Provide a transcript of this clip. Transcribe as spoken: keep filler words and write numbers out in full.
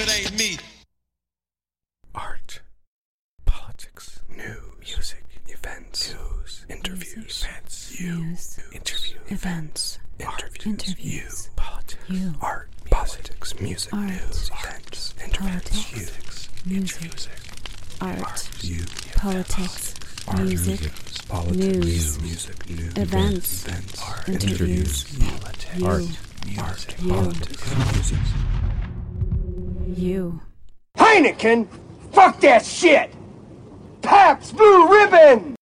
it ain't me. Art, politics, news, music, events, news, interviews, events, you, news, interview, events, interviews, interviews, you, politics, you, art, politics, music, art, news, events, interviews, politics, music, art, you, politics, art, music, politics, news, music, news, events, events, art, interviews, politics, you, art, music, you, politics, music. you. Heineken? Fuck that shit! Pabst Blue Ribbon!